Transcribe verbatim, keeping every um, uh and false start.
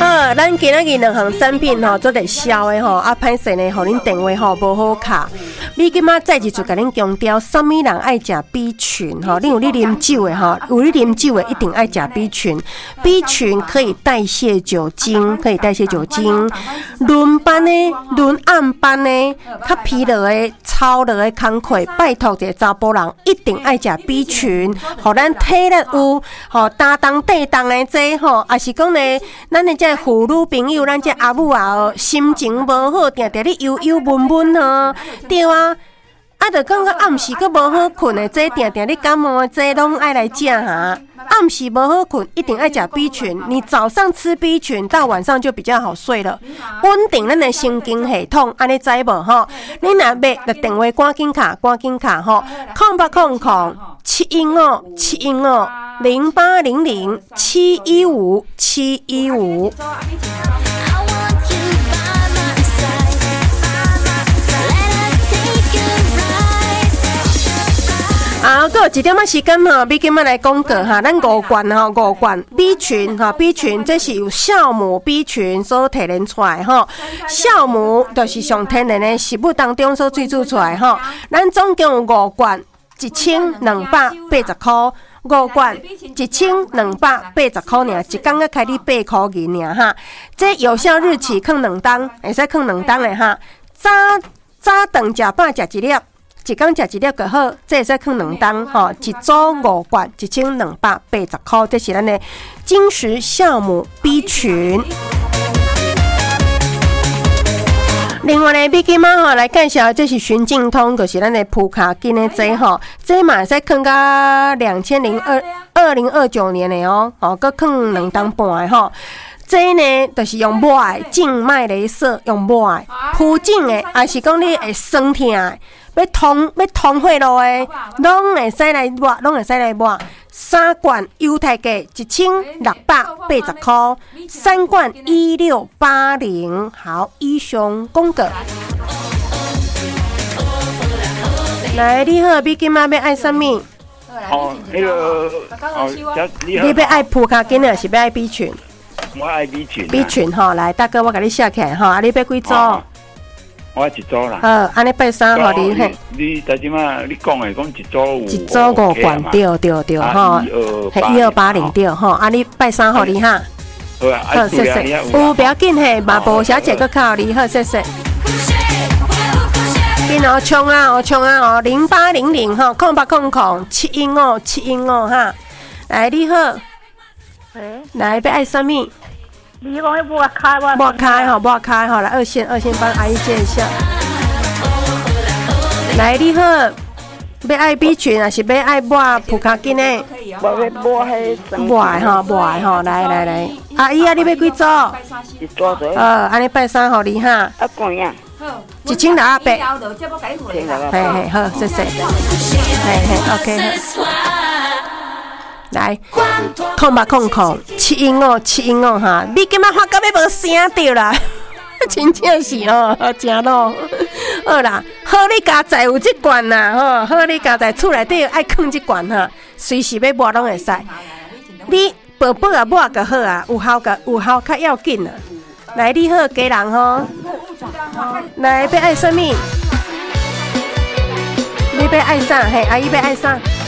好，咱今仔日两项产品吼，做得销的吼，啊，歹势呢，互恁电话吼无好卡。你今仔再一次甲恁强调，什么人爱食 B 群吼？你有你啉酒的吼，有你啉酒的一定爱食 B 群。B 群可以代谢酒精，可以代谢酒精。轮班的、轮暗班的、较疲劳的、操劳的工课，拜托一个查甫人一定爱食 B 群，互咱体力有，吼担当地当的这吼，也是讲呢，咱的这妇女朋友，咱这阿母啊，心情无好，定定咧忧忧闷闷吼，对啊。啊，就讲个暗时佫无好困的，这定定咧感冒的，这拢爱来食哈。暗时无好困，一定爱食 B 群。你早上吃 B 群，到晚上就比较好睡了，稳定咱的神经系统，安尼知无吼？你若要就电话赶紧卡，赶紧卡吼，空八空空七一五七一五零八零零七一五七一五。好，还有一点仔时间哈，你今仔来讲过哈，咱五罐哈，五罐 B 群哈 ，B 群这是由酵母 B 群所提炼出来哈。酵母就是上天然的食物当中所萃取出来哈。咱总共有五罐，一千两百八十块。五罐一千两百八十块尔，一天个开你八块银尔哈。这有效日期放两档，会使放两档的哈。早早顿食饱食一粒。一天食一粒就好，这会使放两档吼，一组五罐，一千两百八十块，这是咱的金石酵母 B 群。另外呢 ，B 金妈吼来介绍，这是循净通，就是咱的普卡金的这吼，这嘛会使放到两千零二二零二九年的哦，哦，搁放两档半的吼。这呢，就是用抹的静脉雷射，用抹的铺颈的，还是讲你会酸痛的。要通要通血路的，拢会使来抹，拢会使来抹。三罐犹太价一千六百八十块，三罐一六八零。好，以上广告。来，你好，你今仔要爱啥物？ 哦，那个哦， 你要爱普卡金还是要爱 B 群？ 我爱 B 群。 B 群吼，来，大哥，我甲你写起来吼，啊，你要几组？ 我一组啦。 好，安尼拜三互你嘿。 你但即马你讲的讲一组有一组五罐，对对对吼，系一二八零对吼，啊你拜三互你哈。 好啊， 好谢谢。有不要紧嘿，马步小姐搁靠你，好谢谢。紧哦，冲啊哦冲啊哦，零八零零吼，空八空空七一五七一五哈。来你好，来要爱啥物？ 你讲要抹开哇？ 抹开哈，抹开哈，来二线，二线帮阿姨接一下。来，你好，要爱 B 群还是要爱抹普卡金呢？ 我要抹迄抹哈，抹哈，来来来，阿姨啊，你要几组？ 一组左右。 呃，安尼拜三互你哈。 啊，贵呀。 一千六百八。嘿嘿，好，谢谢。嘿嘿 ，OK。来，空吧空空，七一五七一五哈，你今仔发到要无声着啦，真正是哦，真咯。好啦，好你家在有这罐啦，吼，好你家在厝内底爱放这罐哈，随时要抹拢会使。你宝宝啊抹就好啊，有效个有效较要紧啊。来，你好家人吼，来要爱啥物？你要爱啥？嘿，阿姨要爱啥？